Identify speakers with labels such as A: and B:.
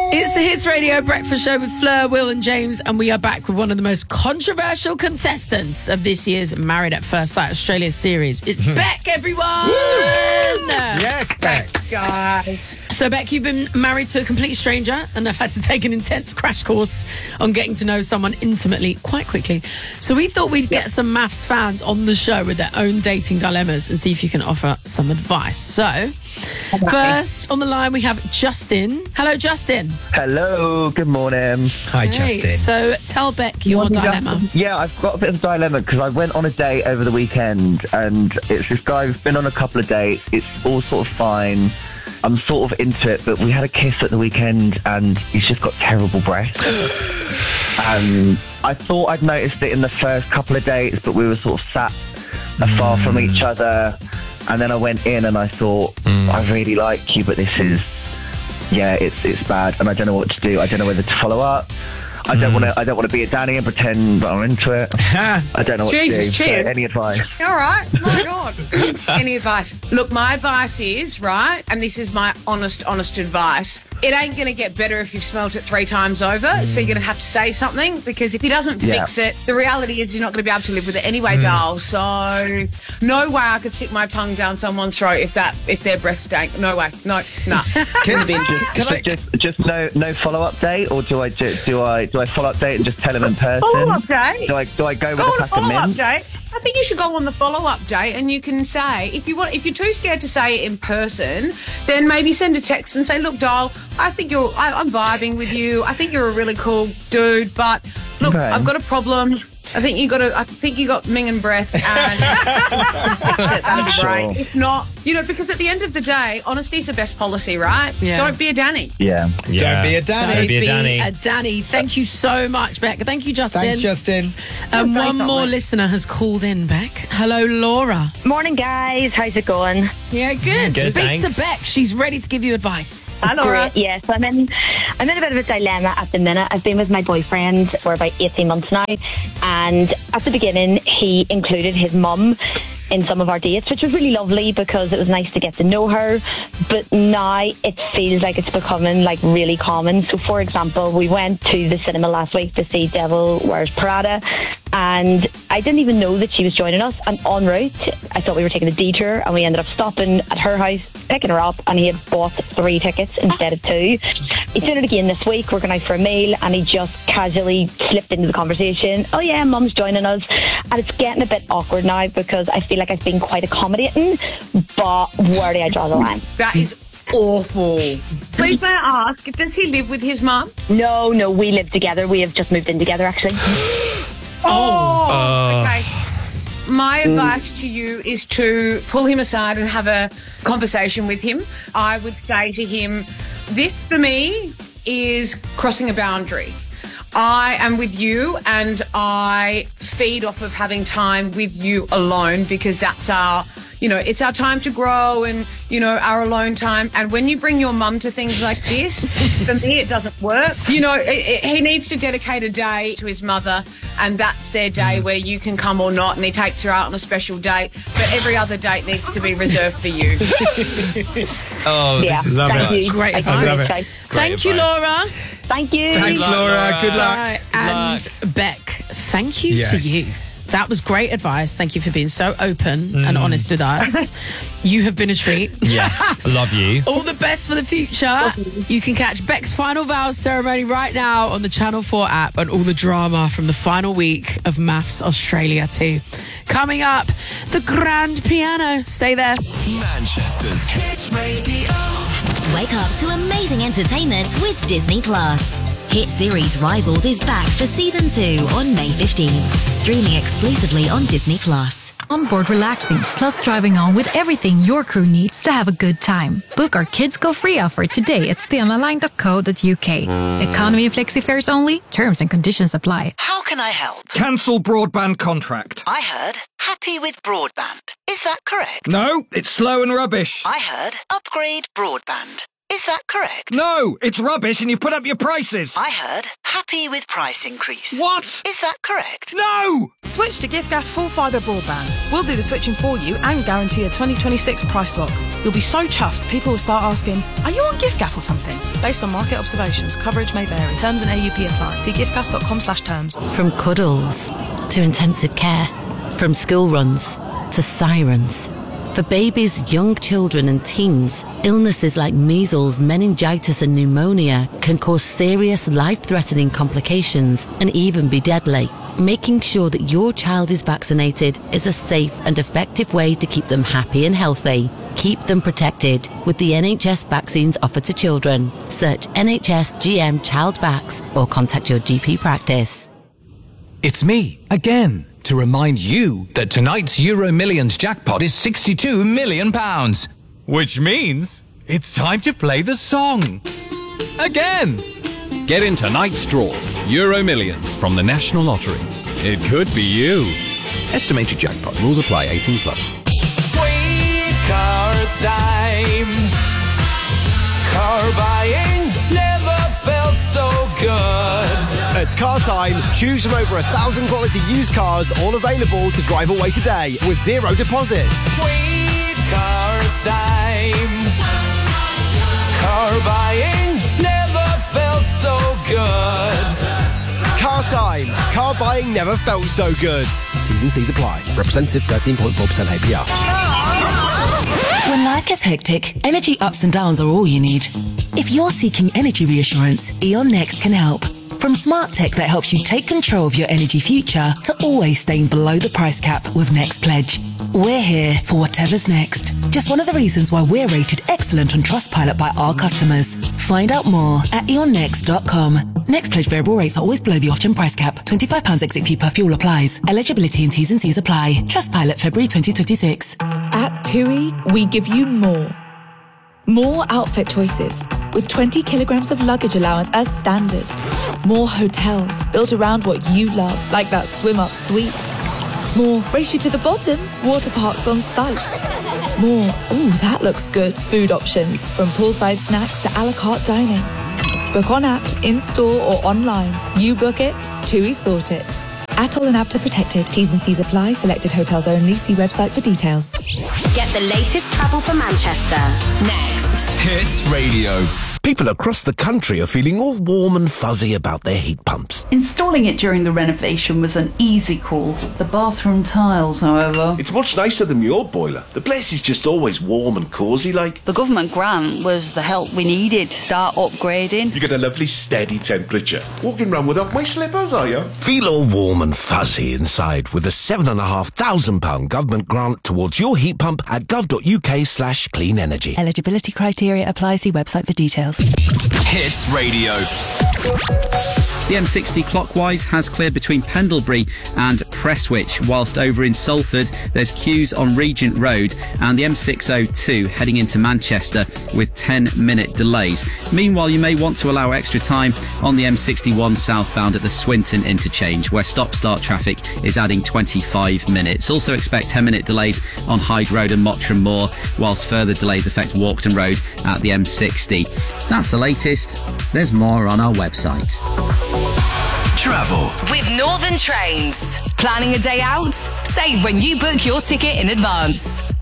A: It's the Hits Radio Breakfast Show with Fleur, Will and James, and we are back with one of the most controversial contestants of this year's Married at First Sight Australia series. It's Beck, everyone!
B: Yes, Beck.
C: Guys.
A: So, Beck, you've been married to a complete stranger and have had to take an intense crash course on getting to know someone intimately quite quickly. So we thought we'd get some maths fans on the show with their own dating dilemmas and see if you can offer some advice. So, first on the line we have Justin. Hello, Justin.
D: Hello, good morning.
B: Hi,
A: Hey,
B: Justin.
A: so tell Beck your dilemma.
D: Yeah, I've got a bit of a dilemma because I went on a date over the weekend and it's this guy who's been on a couple of dates. It's all sort of fine. I'm sort of into it, but we had a kiss at the weekend and he's just got terrible breath. I thought I'd noticed it in the first couple of dates, but we were sort of sat afar from each other. And then I went in and I thought, I really like you, but this is... Yeah, it's bad, and I don't know what to do. I don't know whether to follow up. I don't want to be a Danny and pretend that I'm into it. I don't know what
C: Jesus,
D: to do. So
C: cheers.
D: any advice?
C: All right. My God. Any advice? Look, my advice is, right, and this is my honest advice. It ain't going to get better if you've smelt it 3 times over, so you're going to have to say something, because if he doesn't fix it, the reality is you're not going to be able to live with it anyway, doll. So no way I could stick my tongue down someone's throat if their breath stank. No way. No.
D: Just no follow-up date, or do I follow up date and just tell him in person?
C: Follow-up date?
D: Do I go with
C: Go
D: a
C: on a
D: pack of
C: follow-up
D: mint?
C: date. I think you should go on the follow-up date, and you can say, if you're too scared to say it in person, then maybe send a text and say, look, doll, I'm vibing with you. I think you're a really cool dude, but look,
D: Okay.
C: I've got a problem. I think you got minging breath, and that'd be great.
D: Sure.
C: If not, because at the end of the day, honesty is the best policy, right?
A: Yeah.
C: Don't be a Danny.
D: Yeah.
B: Don't be a Danny.
A: Don't
E: be a Danny.
A: a Danny. Thank you so much, Beck. Thank you, Justin.
B: Thanks, Justin.
A: And one more listener has called in, Beck. Hello, Laura.
F: Morning, guys. How's it going?
A: Yeah, good.
E: Good,
A: Speak
E: thanks.
A: to Beck. She's ready to give you advice.
C: Hi, Laura.
F: Great. Yes, I'm in a bit of a dilemma at the minute. I've been with my boyfriend for about 18 months now, and at the beginning, he included his mum in some of our dates, which was really lovely because it was nice to get to know her. But now it feels like it's becoming really common. So, for example, we went to the cinema last week to see Devil Wears Prada, and I didn't even know that she was joining us. And en route, I thought we were taking a detour, and we ended up stopping at her house, picking her up, and he had bought 3 tickets instead of 2. He's doing it again this week. We're going out for a meal, and he just casually slipped into the conversation. Oh yeah, Mum's joining us. And it's getting a bit awkward now because I feel like I've been quite accommodating, but where do I draw the line?
C: That is awful. Please may I ask, does he live with his mum?
F: No, we live together. We have just moved in together, actually.
C: Okay. My advice to you is to pull him aside and have a conversation with him. I would say to him, this for me is crossing a boundary. I am with you and I feed off of having time with you alone, because that's our, it's our time to grow and, our alone time. And when you bring your mum to things like this, for me, it doesn't work. He needs to dedicate a day to his mother, and that's their day where you can come or not, and he takes her out on a special date. But every other date needs to be reserved for you.
F: Yeah,
E: This is
F: thank you.
A: Great
F: Thank
A: advice.
F: you.
E: Love it.
F: Guys.
A: Thank you,
E: advice.
A: Laura.
F: Thank you.
B: Thanks,
E: luck,
B: Laura.
E: Laura.
B: Good luck.
A: Right, and Beck, thank you
B: Yes.
A: to you. That was great advice. Thank you for being so open and honest with us. You have been a treat.
E: Yes, I love you.
A: All the best for the future. You can catch Beck's final vows ceremony right now on the Channel 4 app, and all the drama from the final week of Maths Australia too. Coming up, the grand piano. Stay there.
G: Manchester's Hits Radio.
H: Wake up to amazing entertainment with Disney Plus. Hit series Rivals is back for season 2 on May 15th. Streaming exclusively on Disney Plus.
I: Onboard relaxing, plus driving on with everything your crew needs to have a good time. Book our Kids Go Free offer today at stenaline.co.uk. Economy and flexi fares only. Terms and conditions apply.
G: How can I help?
J: Cancel broadband contract.
G: I heard happy with broadband. Is that correct?
J: No, it's slow and rubbish.
G: I heard upgrade broadband. Is that correct?
J: No, it's rubbish and you've put up your prices.
G: I heard happy with price increase.
J: What?
G: Is that correct?
J: No!
E: Switch to giffgaff full fibre broadband. We'll do the switching for you and guarantee a 2026 price lock. You'll be so chuffed, people will start asking, are you on giffgaff or something? Based on market observations, coverage may vary. Terms and AUP apply. See giffgaff.com/terms.
K: From cuddles to intensive care, from school runs to sirens. For babies, young children and teens, illnesses like measles, meningitis and pneumonia can cause serious life-threatening complications and even be deadly. Making sure that your child is vaccinated is a safe and effective way to keep them happy and healthy. Keep them protected with the NHS vaccines offered to children. Search NHS GM Child Vax or contact your GP practice.
L: It's me, again, to remind you that tonight's Euro Millions jackpot is £62 million. Which means it's time to play the song. Again. Get in tonight's draw. Euro Millions from the National Lottery. It could be you. Estimated jackpot. Rules apply. 18+.
M: Sweet car time. Car buying never felt so good.
N: At Car Time, choose from over 1,000 quality used cars, all available to drive away today with zero deposits.
M: Sweet car time. Car buying never felt so good.
N: Car Time. Car buying never felt so good. T's and C's apply. Representative 13.4% APR.
O: When life gets hectic, energy ups and downs are all you need. If you're seeking energy reassurance, E.ON Next can help. From smart tech that helps you take control of your energy future to always staying below the price cap with Next Pledge. We're here for whatever's next. Just one of the reasons why we're rated excellent on Trustpilot by our customers. Find out more at eonnext.com. Next Pledge variable rates are always below the off-gen price cap. £25 exit fee per fuel applies. Eligibility and T's and C's apply. Trustpilot February 2026.
P: At TUI, we give you more. More outfit choices, with 20 kilograms of luggage allowance as standard. More hotels built around what you love, like that swim-up suite. More race you to the bottom, water parks on site. More, ooh, that looks good, food options, from poolside snacks to a la carte dining. Book on app, in-store or online. You book it, TUI sort it. ATOL and APTA protected. T's and C's apply. Selected hotels only. See website for details.
Q: Get the latest travel for Manchester. Next.
R: Hits Radio.
N: People across the country are feeling all warm and fuzzy about their heat pumps.
S: Installing it during the renovation was an easy call. The bathroom tiles, however...
T: It's much nicer than the old boiler. The place is just always warm and cosy like.
S: The government grant was the help we needed to start upgrading.
T: You get a lovely steady temperature. Walking around without my slippers, are you?
N: Feel all warm and fuzzy inside with a £7,500 government grant towards your heat pump at gov.uk/clean energy.
O: Eligibility criteria apply. See website for details.
R: Hits Radio.
U: The M60 clockwise has cleared between Pendlebury and Prestwich, whilst over in Salford there's queues on Regent Road, and the M602 heading into Manchester with 10-minute delays. Meanwhile, you may want to allow extra time on the M61 southbound at the Swinton interchange, where stop-start traffic is adding 25 minutes. Also expect 10-minute delays on Hyde Road and Mottram Moor, whilst further delays affect Walkden Road at the M60. That's the latest. There's more on our website.
R: Travel
Q: with Northern Trains. Planning a day out? Save when you book your ticket in advance.